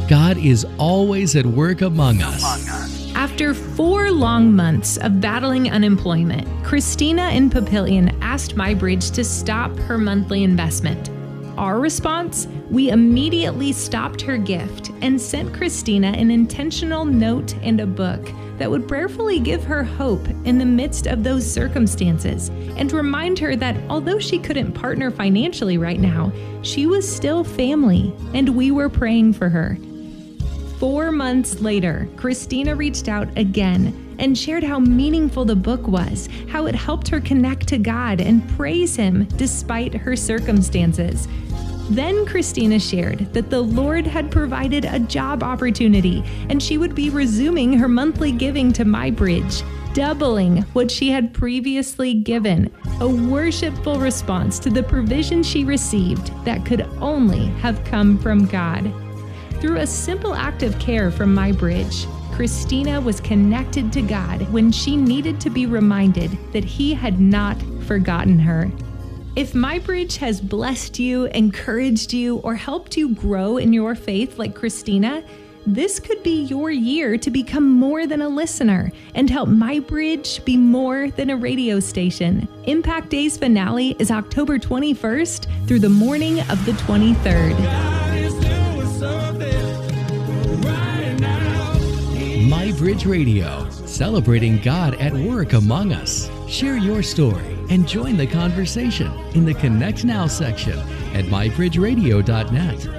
God is always at work among us. After 4 long months of battling unemployment, Christina in Papillion asked MyBridge to stop her monthly investment. Our response? We immediately stopped her gift and sent Christina an intentional note and a book that would prayerfully give her hope in the midst of those circumstances and remind her that although she couldn't partner financially right now, she was still family and we were praying for her. 4 months later, Christina reached out again and shared how meaningful the book was, how it helped her connect to God and praise Him despite her circumstances. Then Christina shared that the Lord had provided a job opportunity and she would be resuming her monthly giving to MyBridge, doubling what she had previously given, a worshipful response to the provision she received that could only have come from God. Through a simple act of care from MyBridge, Christina was connected to God when she needed to be reminded that He had not forgotten her. If MyBridge has blessed you, encouraged you, or helped you grow in your faith like Christina, this could be your year to become more than a listener and help MyBridge be more than a radio station. Impact Day's finale is October 21st through the morning of the 23rd. MyBridge Radio, celebrating God at work among us. Share your story and join the conversation in the Connect Now section at mybridgeradio.net.